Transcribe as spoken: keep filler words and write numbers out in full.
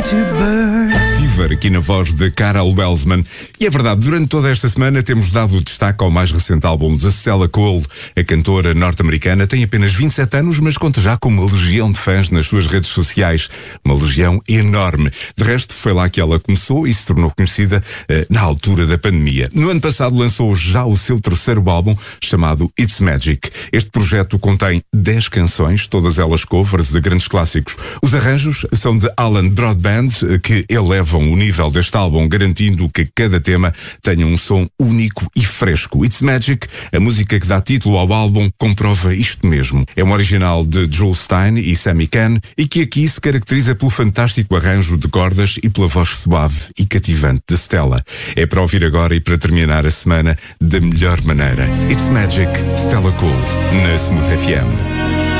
to burn. Viver aqui na voz de Carol Welsman. E é verdade, durante toda esta semana temos dado o destaque ao mais recente álbum de Stella Cole. A cantora norte-americana tem apenas vinte e sete anos, mas conta já com uma legião de fãs nas suas redes sociais. Uma legião enorme. De resto, foi lá que ela começou e se tornou conhecida eh, na altura da pandemia. No ano passado lançou já o seu terceiro álbum, chamado It's Magic. Este projeto contém dez canções, todas elas covers de grandes clássicos. Os arranjos são de Alan Broadband, que elevam o nível deste álbum, garantindo que cada tema tenha um som único e fresco. It's Magic, a música que dá título ao álbum, comprova isto mesmo. É um original de Joel Stein e Sammy Cahn e que aqui se caracteriza pelo fantástico arranjo de cordas e pela voz suave e cativante de Stella. É para ouvir agora e para terminar a semana da melhor maneira. It's Magic, Stella Cole, na Smooth F M.